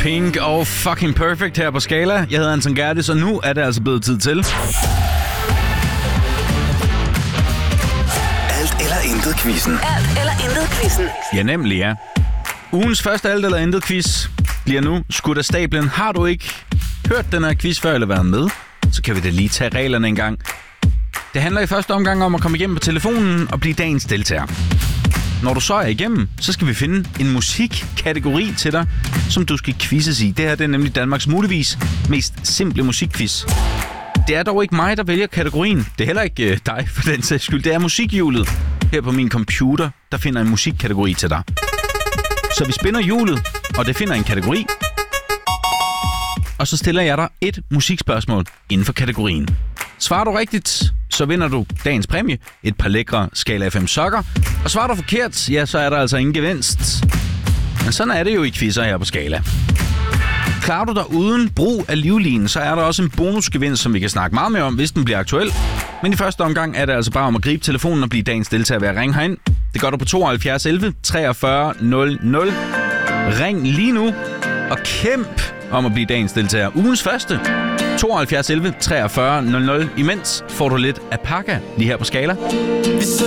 Pink og Fucking Perfect her på Skala. Jeg hedder Anton Gerdes, og nu er det altså blevet tid til... Alt eller intet quizzen. Alt eller intet quizzen. Ja, nemlig ja. Ugens første alt eller intet quiz bliver nu skudt af stablen. Har du ikke hørt den her quiz før eller været med, så kan vi da lige tage reglerne en gang. Det handler i første omgang om at komme igennem på telefonen og blive dagens deltager. Når du så er igennem, så skal vi finde en musikkategori til dig, som du skal quizzes i. Det her det er nemlig Danmarks muligvis mest simple musikquiz. Det er dog ikke mig, der vælger kategorien. Det er heller ikke dig, for den sags skyld. Det er musikhjulet her på min computer, der finder en musikkategori til dig. Så vi spinner hjulet, og det finder en kategori. Og så stiller jeg dig et musikspørgsmål inden for kategorien. Svarer du rigtigt, så vinder du dagens præmie, et par lækre Skala FM sokker. Og svarer du forkert, ja, så er der altså ingen gevinst. Men sådan er det jo i quizzer her på Skala. Klarer du dig uden brug af livlinen, så er der også en bonusgevinst, som vi kan snakke meget mere om, hvis den bliver aktuel. Men i første omgang er det altså bare om at gribe telefonen og blive dagens deltager ved at ringe herind. Det gør du på 72 11 43 00. Ring lige nu og kæmp om at blive dagens deltager. Ugens første. 72 11 43 00. Imens får du lidt af Pakka lige her på Skala.